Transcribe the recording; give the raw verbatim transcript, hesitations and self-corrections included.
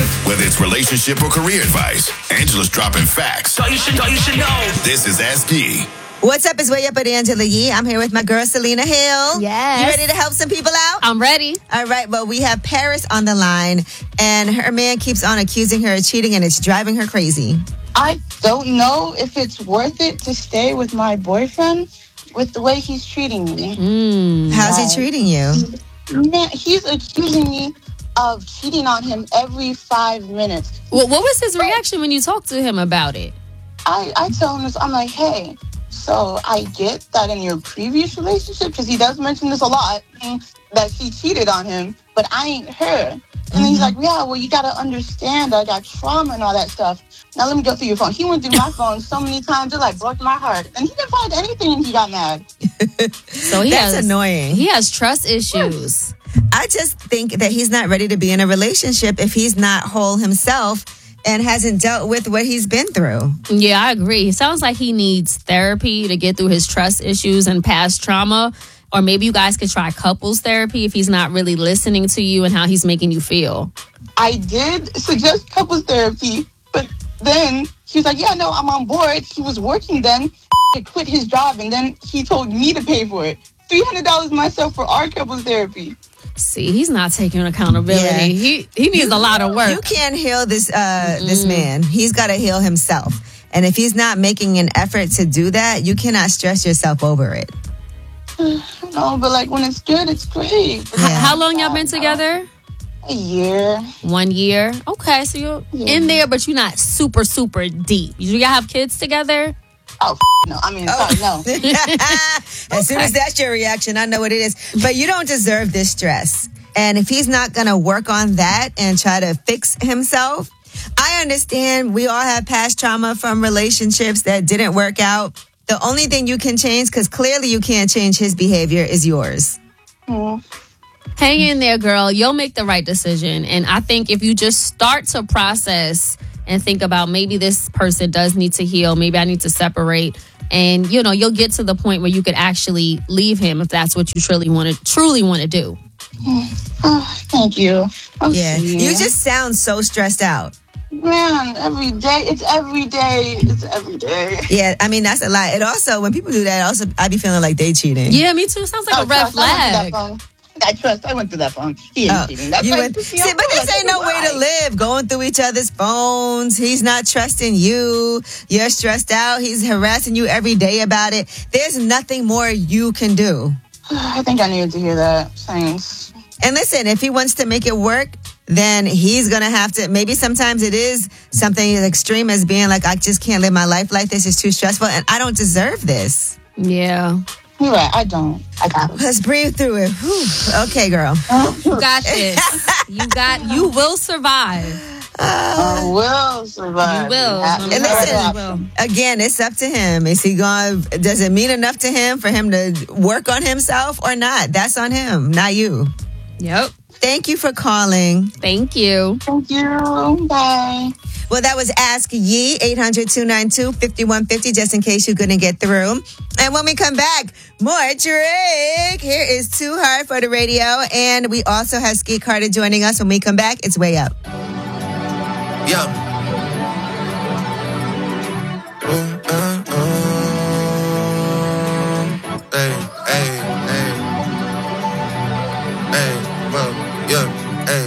Whether it's relationship or career advice, Angela's dropping facts. Thought you should, thought you should know. This is Ask Yee. What's up? It's Way Up with Angela Yee. I'm here with my girl, Selena Hill. Yes. You ready to help some people out? I'm ready. All right. Well, we have Paris on the line, and her man keeps on accusing her of cheating, and it's driving her crazy. I don't know if it's worth it to stay with my boyfriend with the way he's treating me. Mm. How's he treating you? Man, he's accusing me of cheating on him every five minutes. Well, what was his reaction when you talked to him about it? I, I tell him this, I'm like, hey, so I get that in your previous relationship, because he does mention this a lot, that she cheated on him, but I ain't her. And mm-hmm. he's like, yeah, well, you got to understand I got trauma and all that stuff. Now let me go through your phone. He went through my phone so many times, it like broke my heart. And he didn't find anything and he got mad. So he That's has, annoying. He has trust issues. I just think that he's not ready to be in a relationship if he's not whole himself and hasn't dealt with what he's been through. Yeah, I agree. It sounds like he needs therapy to get through his trust issues and past trauma. Or maybe you guys could try couples therapy if he's not really listening to you and how he's making you feel. I did suggest couples therapy, but then he was like, yeah, no, I'm on board. He was working then to quit his job, and then he told me to pay for it. three hundred dollars myself for our couples therapy. See, he's not taking accountability. Yeah. He he needs you, a lot of work. You can't heal this uh, this man. He's got to heal himself. And if he's not making an effort to do that, you cannot stress yourself over it. No, but like when it's good, it's great. Yeah. How long y'all been together? A year. One year. Okay, so you're Yeah. in there, but you're not super, super deep. You y'all have kids together? Oh, no. I mean, sorry, no. As soon as that's your reaction, I know what it is. But you don't deserve this stress. And if he's not going to work on that and try to fix himself, I understand we all have past trauma from relationships that didn't work out. The only thing you can change, because clearly you can't change his behavior, is yours. Mm. Hang in there, girl. You'll make the right decision. And I think if you just start to process and think about maybe this person does need to heal, maybe I need to separate, and you know, you'll get to the point where you could actually leave him if that's what you truly want to truly want to do. Oh, thank you. I'm Yeah. sorry. You just sound so stressed out. Man, every day. It's every day. It's every day. Yeah, I mean, that's a lot. It also, when people do that, also, I be feeling like they cheating. Yeah, me too. Sounds like Oh, a red trust, I went through that flag. phone. I trust. I went through that phone. He ain't Oh, cheating. That's you why went, he pissed me see, off. but this Like, ain't no way to why? live. Going through each other's phones. He's not trusting you. You're stressed out. He's harassing you every day about it. There's nothing more you can do. I think I needed to hear that. Thanks. And listen, if he wants to make it work, then he's going to have to, maybe sometimes it is something as extreme as being like, I just can't live my life like this. It's too stressful and I don't deserve this. Yeah. You're right. I don't. I got it. Let's breathe through it. Whew. Okay, girl. You got this. You got, you will survive. I will survive. You will. That- And that- listen, again, it's up to him. Is he going, does it mean enough to him for him to work on himself or not? That's on him, not you. Yep. Thank you for calling. Thank you. Thank you. Bye. Well, that was Ask Yee, eight hundred, two nine two, five one five zero, just in case you couldn't get through. And when we come back, more Drake. Here is Too Hard for the Radio. And we also have Ski Carter joining us. When we come back, it's Way Up. Yeah.